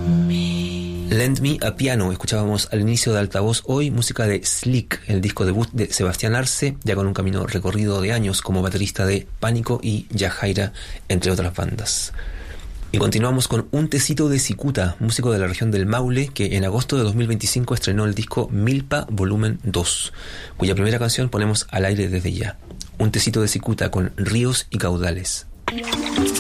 Lend Me a Piano, escuchábamos al inicio de Altavoz Hoy, música de Slick, el disco debut de Sebastián Arce, ya con un camino recorrido de años como baterista de Pánico y Yajaira, entre otras bandas. Y continuamos con Un Tecito de Cicuta, músico de la región del Maule, que en agosto de 2025 estrenó el disco Milpa Volumen 2, cuya primera canción ponemos al aire desde ya. Un Tecito de Cicuta con Ríos y Caudales.